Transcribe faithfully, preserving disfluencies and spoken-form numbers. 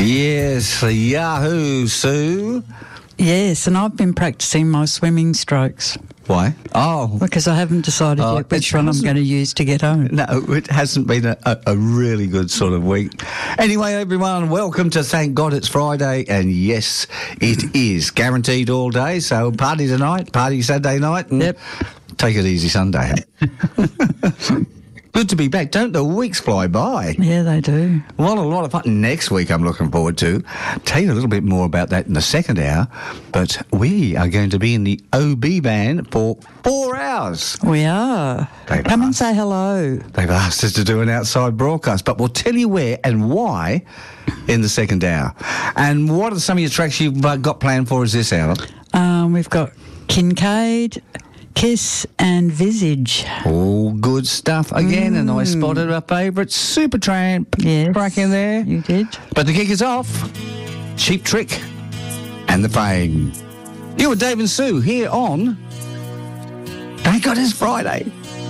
Yes, Yahoo, Sue. Yes, and I've been practising my swimming strokes. Why? Oh. Because I haven't decided Oh, yet which it one I'm hasn't- going to use to get home. No, it hasn't been a, a, a really good sort of week. Anyway, everyone, welcome to Thank God It's Friday. And yes, it is guaranteed all day. So party tonight, party Saturday night. And Yep. take it easy Sunday. Good to be back. Don't the weeks fly by? Yeah, they do. Well, a lot of fun. Next week I'm looking forward to. Tell you a little bit more about that in the second hour. But we are going to be in the O B band for four hours. We are. They've Come and asked- say hello. They've asked us to do an outside broadcast, but we'll tell you where and why in the second hour. And what are some of your tracks you've uh, got planned for us this hour? Um, we've got Kincaid, Kiss and Visage. All good stuff again, and I spotted our favourite Supertramp Yes. track in there. You did? But to kick us off, Cheap Trick and The Fame. You with Dave and Sue here on Thank God It's Friday.